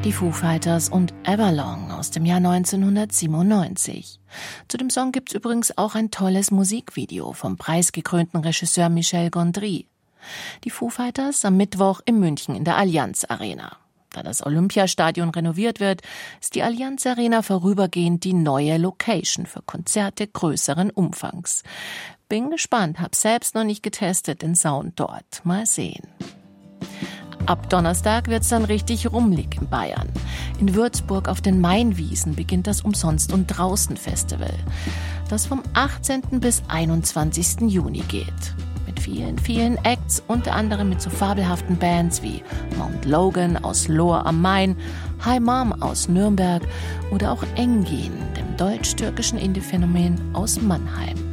Die Foo Fighters und Everlong aus dem Jahr 1997. Zu dem Song gibt's übrigens auch ein tolles Musikvideo vom preisgekrönten Regisseur Michel Gondry. Die Foo Fighters am Mittwoch in München in der Allianz Arena. Da das Olympiastadion renoviert wird, ist die Allianz Arena vorübergehend die neue Location für Konzerte größeren Umfangs. Bin gespannt, hab selbst noch nicht getestet den Sound dort. Mal sehen. Ab Donnerstag wird's dann richtig rummelig in Bayern. In Würzburg auf den Mainwiesen beginnt das Umsonst- und Draußen-Festival, das vom 18. bis 21. Juni geht. Mit vielen Acts, unter anderem mit so fabelhaften Bands wie Mount Logan aus Lohr am Main, Hi Mom aus Nürnberg oder auch Engin, dem deutsch-türkischen Indie-Phänomen aus Mannheim.